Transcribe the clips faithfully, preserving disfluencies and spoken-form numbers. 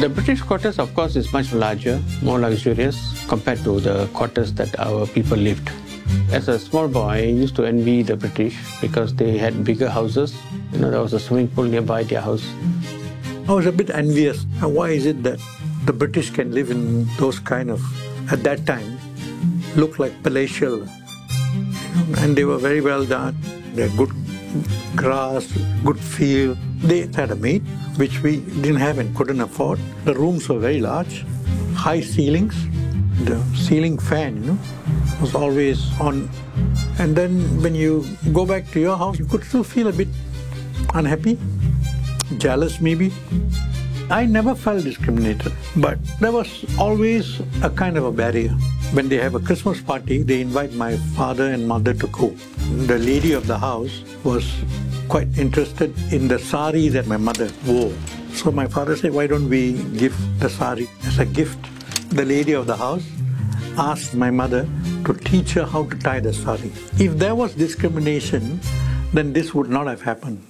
The British quarters, of course, is much larger, more luxurious compared to the quarters that our people lived. As a small boy, I used to envy the British because they had bigger houses. You know, there was a swimming pool nearby their house. I was a bit envious. Why is it that the British can live in those kind of, at that time, look like palatial, you know, and they were very well done. They had good grass, good field. They had a maid, which we didn't have and couldn't afford. The rooms were very large, high ceilings. The ceiling fan, you know, was always on. And then when you go back to your house, you could still feel a bit unhappy, jealous maybe. I never felt discriminated, but there was always a kind of a barrier. When they have a Christmas party, they invite my father and mother to go. The lady of the house was quite interested in the sari that my mother wore. So my father said, why don't we give the sari as a gift? The lady of the house asked my mother to teach her how to tie the sari. If there was discrimination, then this would not have happened.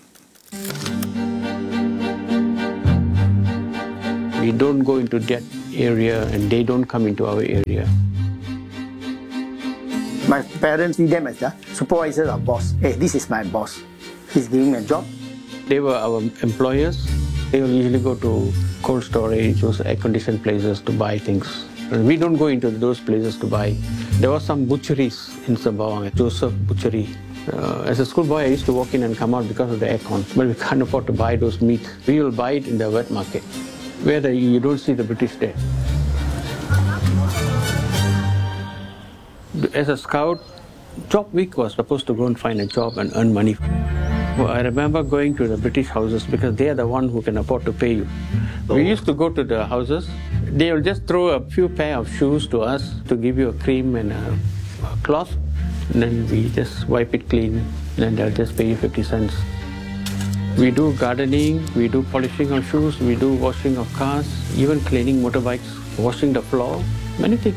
We don't go into that area and they don't come into our area. My parents see them as the supervisor or boss. Hey, this is my boss. He's giving me a job. They were our employers. They will usually go to cold storage, those air-conditioned places to buy things. And we don't go into those places to buy. There were some butcheries in Sembawang, Joseph Butchery. Uh, as a schoolboy, I used to walk in and come out because of the aircon. But we can't afford to buy those meat. We will buy it in the wet market, where the, you don't see the British there. As a scout, job week was supposed to go and find a job and earn money. Well, I remember going to the British houses because they are the one who can afford to pay you. We used to go to the houses. They will just throw a few pair of shoes to us to give you a cream and a, a cloth. And then we just wipe it clean. Then they'll just pay you fifty cents. We do gardening, we do polishing of shoes, we do washing of cars, even cleaning motorbikes, washing the floor, many things.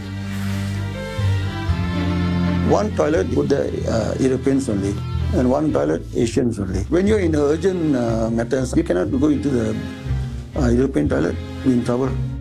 One toilet with the uh, Europeans only, and one toilet Asians only. When you're in urgent uh, matters, you cannot go into the uh, European toilet, you're in trouble.